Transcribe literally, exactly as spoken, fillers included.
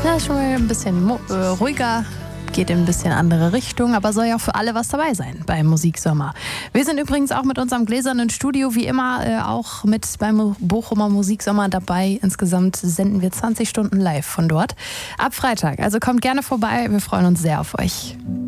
Ja, schon mal ein bisschen mo- äh, ruhiger, geht in ein bisschen andere Richtung, aber soll ja auch für alle was dabei sein beim Musiksommer. Wir sind übrigens auch mit unserem gläsernen Studio wie immer äh, auch mit beim Bochumer Musiksommer dabei. Insgesamt senden wir zwanzig Stunden live von dort ab Freitag. Also kommt gerne vorbei, wir freuen uns sehr auf euch.